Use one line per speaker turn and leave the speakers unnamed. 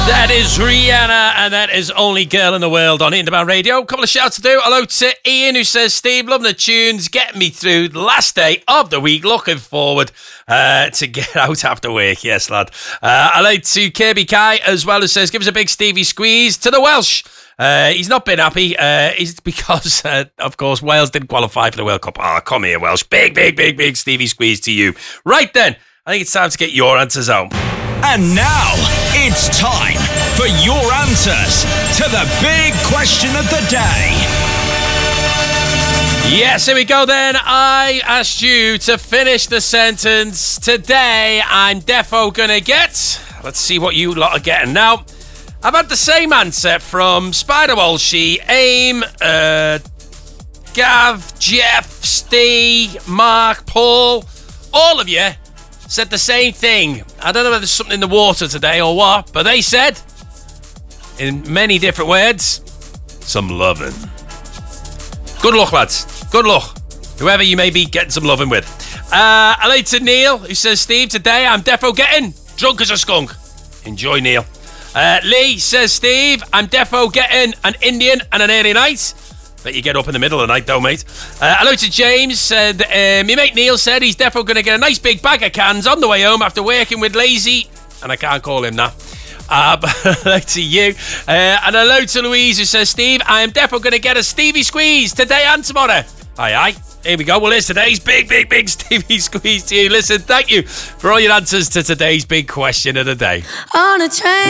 That is Rihanna, and that is Only Girl in the World on Independent Radio. A couple of shouts to do. Hello to Ian, who says, Steve, loving the tunes, getting me through the last day of the week. Looking forward to get out after work. Yes, lad. Hello to Kirby Kai as well, who says, give us a big Stevie squeeze. To the Welsh. He's not been happy. It's because, of course, Wales didn't qualify for the World Cup. Oh, come here, Welsh. Big Stevie squeeze to you. Right then, I think it's time to get your answers home.
And now, it's time for your answers to the big question of the day.
Yes, here we go then. I asked you to finish the sentence. Today, I'm defo gonna get... Let's see what you lot are getting. Now, I've had the same answer from Spider Walshy, Aim, Gav, Jeff, Steve, Mark, Paul. All of you said the same thing. I don't know if there's something in the water today or what, but they said, in many different words, some loving. Good luck, lads. Good luck. Whoever you may be getting some loving with. Hello to Neil, who says, Steve, today I'm defo getting drunk as a skunk. Enjoy, Neil. Lee says, Steve, I'm defo getting an Indian and an early night. Bet you get up in the middle of the night, though, mate. Hello to James. Said, my mate Neil said he's definitely going to get a nice big bag of cans on the way home after working with Lazy. And I can't call him that. But hello to you. And hello to Louise, who says, Steve, I am definitely going to get a Stevie squeeze today and tomorrow. Aye. Here we go. Well, here's today's big Stevie squeeze to you. Listen, thank you for all your answers to today's big question of the day.
On a train.